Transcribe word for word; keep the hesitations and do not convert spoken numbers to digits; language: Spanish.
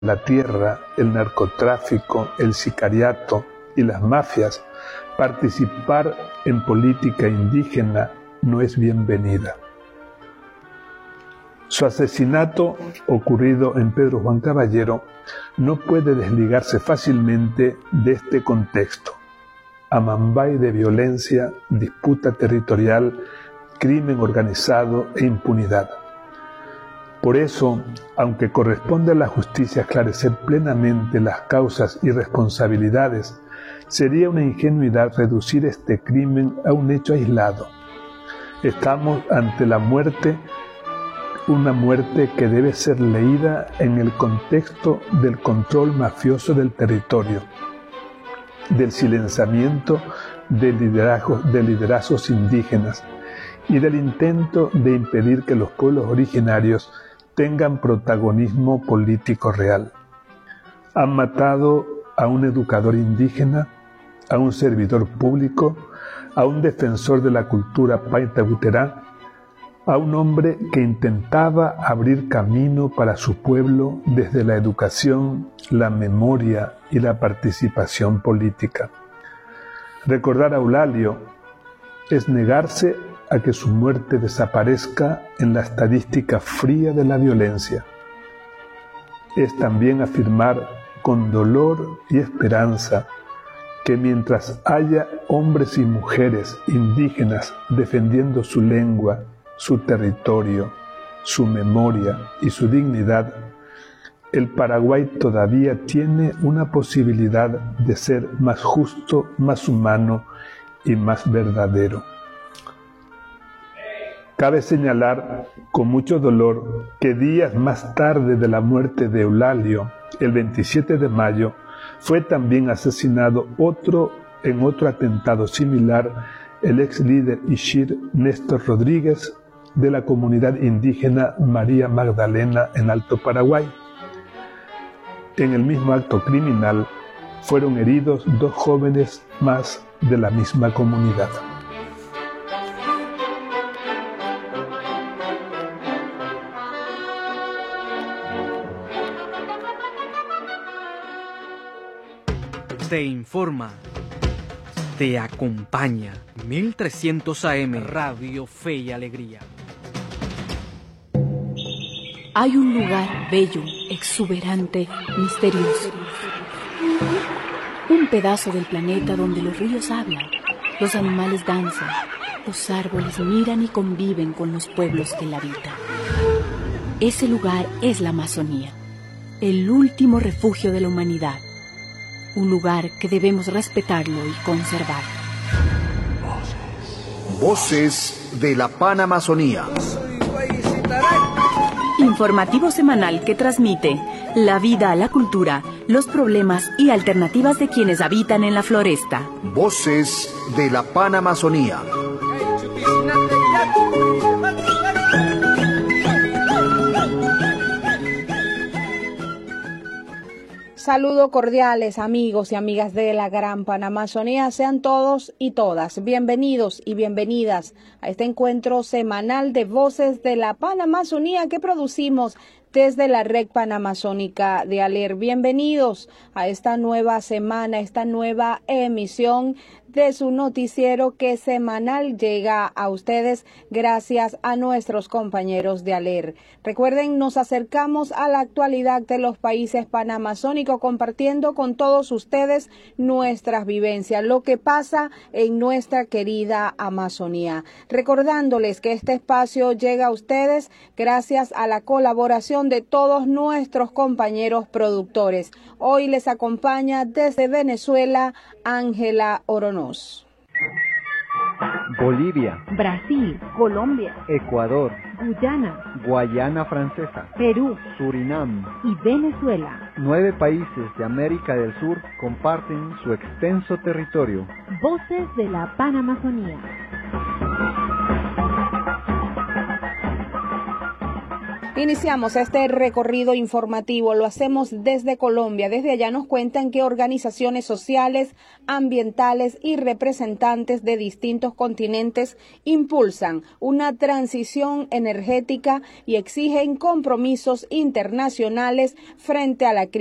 la tierra, el narcotráfico, el sicariato y las mafias, participar en política indígena no es bienvenida. Su asesinato, ocurrido en Pedro Juan Caballero, no puede desligarse fácilmente de este contexto: amambay de violencia, disputa territorial, crimen organizado e impunidad. Por eso, aunque corresponde a la justicia esclarecer plenamente las causas y responsabilidades, sería una ingenuidad reducir este crimen a un hecho aislado. Estamos ante la muerte, una muerte que debe ser leída en el contexto del control mafioso del territorio, del silenciamiento de liderazgos, de liderazgos indígenas y del intento de impedir que los pueblos originarios tengan protagonismo político real. Han matado a un educador indígena, a un servidor público, a un defensor de la cultura paitabuterá, a un hombre que intentaba abrir camino para su pueblo desde la educación, la memoria y la participación política. Recordar a Eulalio es negarse a que su muerte desaparezca en la estadística fría de la violencia. Es también afirmar con dolor y esperanza que mientras haya hombres y mujeres indígenas defendiendo su lengua, su territorio, su memoria y su dignidad, el Paraguay todavía tiene una posibilidad de ser más justo, más humano y más verdadero. Cabe señalar con mucho dolor que días más tarde de la muerte de Eulalio, el veintisiete de mayo, fue también asesinado otro en otro atentado similar, el ex líder Ishir Néstor Rodríguez, de la comunidad indígena María Magdalena en Alto Paraguay. En el mismo acto criminal fueron heridos dos jóvenes más de la misma comunidad. Te informa, te acompaña. mil trescientos A M Radio Fe y Alegría. Hay un lugar bello, exuberante, misterioso. Un pedazo del planeta donde los ríos hablan, los animales danzan, los árboles miran y conviven con los pueblos que la habitan. Ese lugar es la Amazonía, el último refugio de la humanidad. Un lugar que debemos respetarlo y conservar. Voces de la Panamazonía. Informativo semanal que transmite la vida, la cultura, los problemas y alternativas de quienes habitan en la floresta. Voces de la Panamazonía. Saludos cordiales, amigos y amigas de la Gran Panamazonía. Sean todos y todas bienvenidos y bienvenidas a este encuentro semanal de Voces de la Panamazonía que producimos desde la Red Panamazónica de ALER. Bienvenidos a esta nueva semana, esta nueva emisión de su noticiero que semanal llega a ustedes gracias a nuestros compañeros de ALER. Recuerden, nos acercamos a la actualidad de los países panamazónicos compartiendo con todos ustedes nuestras vivencias, lo que pasa en nuestra querida Amazonía. Recordándoles que este espacio llega a ustedes gracias a la colaboración de todos nuestros compañeros productores. Hoy les acompaña desde Venezuela Ángela Oronoz. Bolivia, Brasil, Colombia, Ecuador, Guyana, Guayana Francesa, Perú, Surinam y Venezuela. Nueve países de América del Sur comparten su extenso territorio. Voces de la Panamazonía. Iniciamos este recorrido informativo, lo hacemos desde Colombia. Desde allá nos cuentan que organizaciones sociales, ambientales y representantes de distintos continentes impulsan una transición energética y exigen compromisos internacionales frente a la crisis